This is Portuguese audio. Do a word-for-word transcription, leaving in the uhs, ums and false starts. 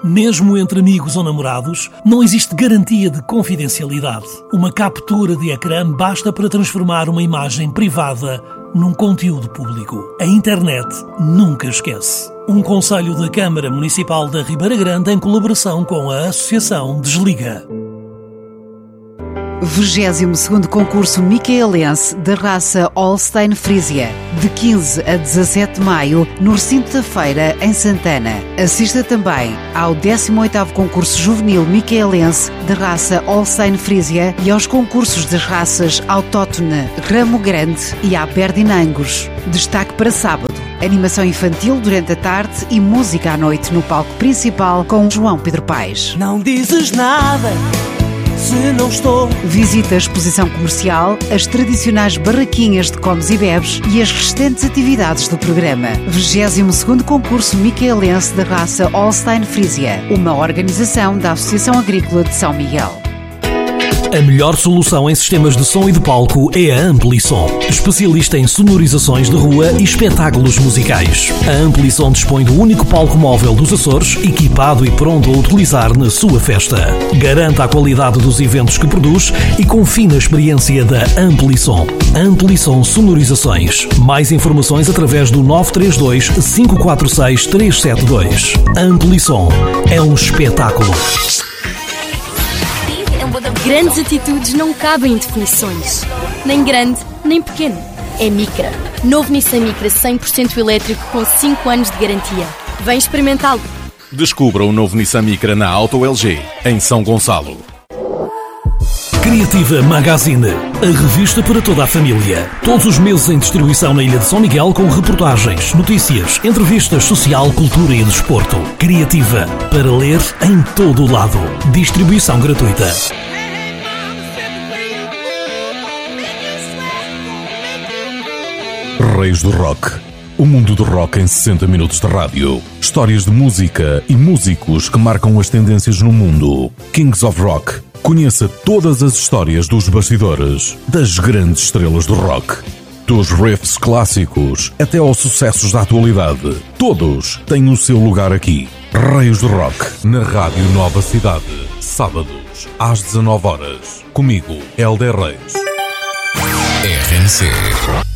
Mesmo entre amigos ou namorados, não existe garantia de confidencialidade. Uma captura de ecrã basta para transformar uma imagem privada num conteúdo público. A internet nunca esquece. Um conselho da Câmara Municipal da Ribeira Grande em colaboração com a Associação Desliga. vigésimo segundo Concurso Micaelense da raça Holstein Frisia, de quinze a dezassete de maio, no recinto da feira, em Santana. Assista também ao décimo oitavo Concurso Juvenil Micaelense da raça Holstein Frisia e aos concursos das raças Autóctone, Ramo Grande e Aberdeen-Angus. Destaque para sábado: animação infantil durante a tarde e música à noite no palco principal com João Pedro Paes. Não dizes nada se não estou. Visita a exposição comercial, as tradicionais barraquinhas de comes e bebes e as restantes atividades do programa. vigésimo segundo Concurso Micaelense da raça Holstein Frisia, uma organização da Associação Agrícola de São Miguel. A melhor solução em sistemas de som e de palco é a Amplisom, especialista em sonorizações de rua e espetáculos musicais. A Amplisom dispõe do único palco móvel dos Açores, equipado e pronto a utilizar na sua festa. Garanta a qualidade dos eventos que produz e confie na experiência da Amplisom. Amplisom Sonorizações. Mais informações através do nove três dois, cinco quatro seis, três sete dois. Amplisom é um espetáculo. Grandes atitudes não cabem em definições. Nem grande, nem pequeno. É Micra. Novo Nissan Micra cem por cento elétrico com cinco anos de garantia. Vem experimentá-lo. Descubra o novo Nissan Micra na Auto L G, em São Gonçalo. Criativa Magazine, a revista para toda a família. Todos os meses em distribuição na Ilha de São Miguel com reportagens, notícias, entrevistas, social, cultura e desporto. Criativa, para ler em todo o lado. Distribuição gratuita. Reis do Rock. O mundo do rock em sessenta minutos de rádio. Histórias de música e músicos que marcam as tendências no mundo. Kings of Rock. Conheça todas as histórias dos bastidores das grandes estrelas do rock. Dos riffs clássicos até aos sucessos da atualidade. Todos têm o seu lugar aqui. Reis do Rock, na Rádio Nova Cidade. Sábados, às dezanove horas. Comigo, Helder Reis. R N C